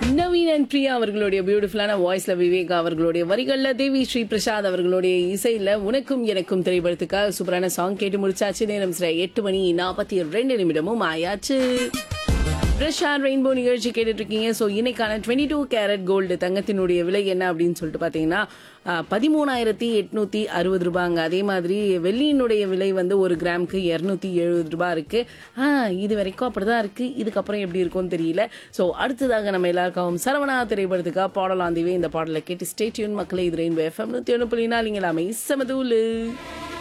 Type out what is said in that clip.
Naveen and Priya அவர்களுடைய பியூட்டிஃபுல்லான வாய்ஸ்ல விவேகா அவர்களுடைய வரிகள்ல தேவி ஸ்ரீ பிரசாத் அவர்களுடைய இசையில உனக்கும் எனக்கும் திரைப்படத்துக்காக சூப்பரான சாங் கேட்டு முடிச்சாச்சு. நேரம் 8:42 ஆயாச்சு. ஃப்ரெஷ் அண்ட் ரெயின்போ நிகழ்ச்சி கேட்டுட்டு இருக்கீங்க. ஸோ இன்னைக்கான 22 கேரட் கோல்டு தங்கத்தினுடைய விலை என்ன அப்படின்னு சொல்லிட்டு பார்த்தீங்கன்னா 13,860 ரூபாங்க. அதே மாதிரி வெள்ளியினுடைய விலை வந்து ஒரு கிராமுக்கு 270 ரூபாய் இருக்கு. இது வரைக்கும் அப்படிதான் இருக்கு. இதுக்கப்புறம் எப்படி இருக்கும்னு தெரியல. ஸோ அடுத்ததாக நம்ம எல்லாருக்கும் சரவணா திரைப்படத்துக்காக பாடலாம். இந்த பாடலை கேட்டு ஸ்டே டியூன் மக்களே. இது ரெயின்போ FM 101.4 இங்கலாமே சமதூலு.